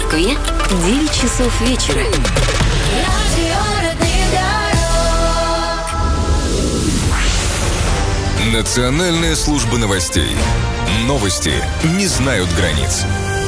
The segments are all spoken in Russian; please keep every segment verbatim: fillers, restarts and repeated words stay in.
Москве девять часов вечера. Национальная служба новостей. Новости не знают границ.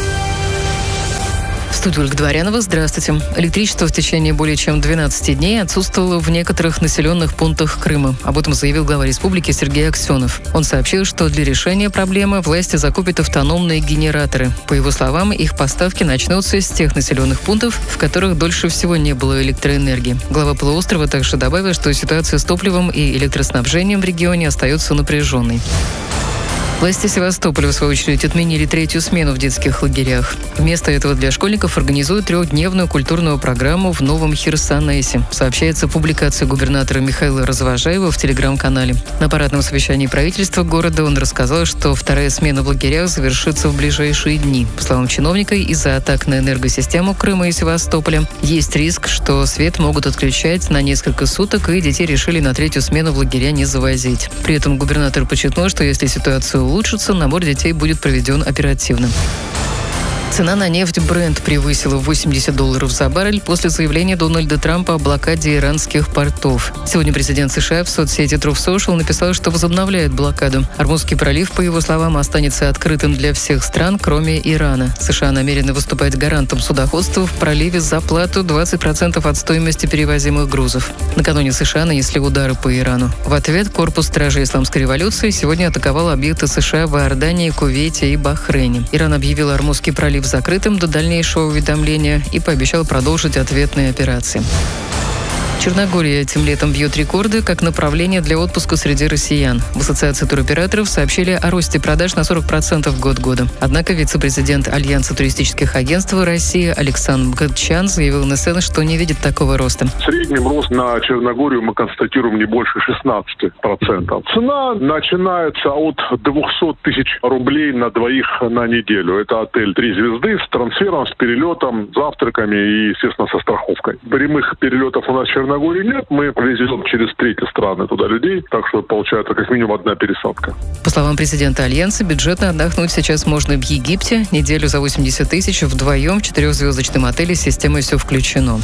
В студии Ольга Дворянова. Здравствуйте. Электричество в течение более чем двенадцати дней отсутствовало в некоторых населенных пунктах Крыма. Об этом заявил глава республики Сергей Аксенов. Он сообщил, что для решения проблемы власти закупят автономные генераторы. По его словам, их поставки начнутся с тех населенных пунктов, в которых дольше всего не было электроэнергии. Глава полуострова также добавил, что ситуация с топливом и электроснабжением в регионе остается напряженной. Власти Севастополя, в свою очередь, отменили третью смену в детских лагерях. Вместо этого для школьников организуют трехдневную культурную программу в Новом Херсонесе. Сообщается в публикации губернатора Михаила Развожаева в телеграм-канале. На парадном совещании правительства города он рассказал, что вторая смена в лагерях завершится в ближайшие дни. По словам чиновника, из-за атак на энергосистему Крыма и Севастополя есть риск, что свет могут отключать на несколько суток, и детей решили на третью смену в лагеря не завозить. При этом губернатор подчеркнул, что если ситуацию улучшится, набор детей будет проведен оперативно. Цена на нефть Brent превысила восемьдесят долларов за баррель после заявления Дональда Трампа о блокаде иранских портов. Сегодня президент США в соцсети Truth Social написал, что возобновляет блокаду. Ормузский пролив, по его словам, останется открытым для всех стран, кроме Ирана. США намерены выступать гарантом судоходства в проливе за плату двадцать процентов от стоимости перевозимых грузов. Накануне США нанесли удары по Ирану. В ответ корпус стражей исламской революции сегодня атаковал объекты США в Иордании, Кувейте и Бахрейне. Иран объявил Ормузский пролив закрытым до дальнейшего уведомления и пообещал продолжить ответные операции. Черногория этим летом бьет рекорды как направление для отпуска среди россиян. В Ассоциации туроператоров сообщили о росте продаж на сорок процентов год года. Однако вице-президент Альянса туристических агентств России Александр Гаджан заявил на СН, что не видит такого роста. В среднем рост на Черногорию мы констатируем не больше шестнадцати процентов. Цена начинается от двухсот тысяч рублей на двоих на неделю. Это отель «Три звезды» с трансфером, с перелетом, завтраками и, естественно, со страховкой. Прямых перелетов у нас в Черногории нет, мы везем через третьи страны туда людей, так что получается как минимум одна пересадка. По словам президента Альянса, бюджетно отдохнуть сейчас можно в Египте. Неделю за восемьдесят тысяч вдвоем в четырехзвездочном отеле с системой «Все включено».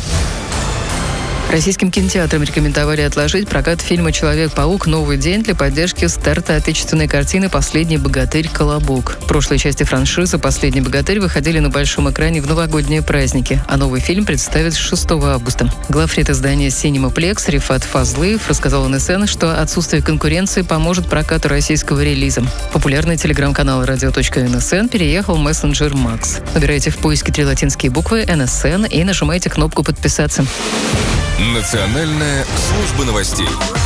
Российским кинотеатрам рекомендовали отложить прокат фильма «Человек-паук. Новый день» для поддержки старта отечественной картины «Последний богатырь. Колобок». Прошлые части франшизы «Последний богатырь» выходили на большом экране в новогодние праздники, а новый фильм представят шестого августа. Главред издания «Синемаплекс» Рифат Фазлыев рассказал эн эс эн, что отсутствие конкуренции поможет прокату российского релиза. Популярный телеграм-канал радио точка эн эс эн переехал в мессенджер Макс. Набирайте в поиске три латинские буквы эн эс эн и нажимайте кнопку «Подписаться». Национальная служба новостей.